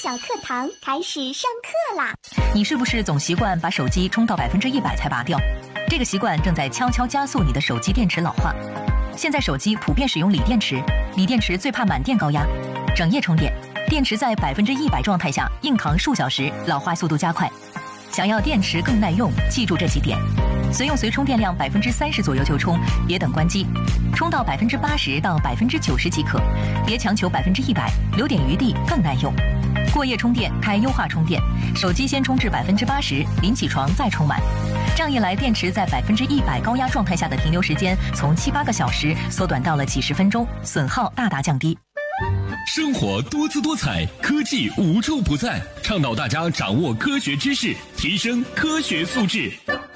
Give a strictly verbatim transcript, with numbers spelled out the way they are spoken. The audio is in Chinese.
小课堂开始上课啦！ 你是不是总习惯把手机充到百分之一百才拔掉？这个习惯正在悄悄加速你的手机电池老化。现在手机普遍使用锂电池，锂电池最怕满电高压，整夜充电，电池在百分之一百状态下硬扛数小时，老化速度加快。想要电池更耐用，记住这几点：随用随充电量百分之三十左右就充，别等关机；充到百分之八十到百分之九十即可，别强求百分之一百，留点余地更耐用。过夜充电开优化充电，手机先充至百分之八十，临起床再充满。这样一来，电池在百分之一百高压状态下的停留时间从七八个小时缩短到了几十分钟，损耗大大降低。 生活多姿多彩，科技无处不在，倡导大家掌握科学知识，提升科学素质。